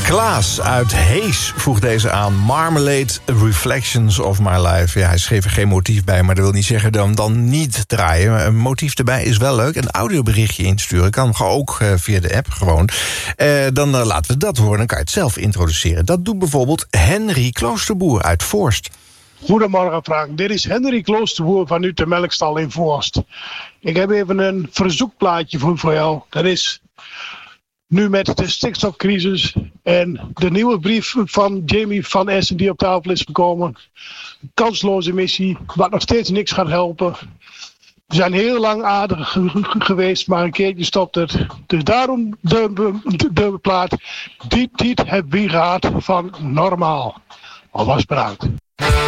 Klaas uit Hees voegt deze aan. Marmalade, Reflections of My Life. Ja, hij schreef er geen motief bij, maar dat wil niet zeggen dan niet draaien. Een motief erbij is wel leuk. Een audioberichtje insturen kan ook via de app gewoon. Dan laten we dat horen, dan kan je het zelf introduceren. Dat doet bijvoorbeeld Henry Kloosterboer uit Voorst. Goedemorgen Frank, dit is Henry Kloosterboer vanuit de melkstal in Voorst. Ik heb even een verzoekplaatje voor jou. Dat is nu met de stikstofcrisis en de nieuwe brief van Jamie van Essen die op tafel is gekomen. Kansloze missie, wat nog steeds niks gaat helpen. We zijn heel lang aardig geweest, maar een keertje stopt het. Dus daarom de plaat Diep heb wie gehad van Normaal. Alvast bedankt.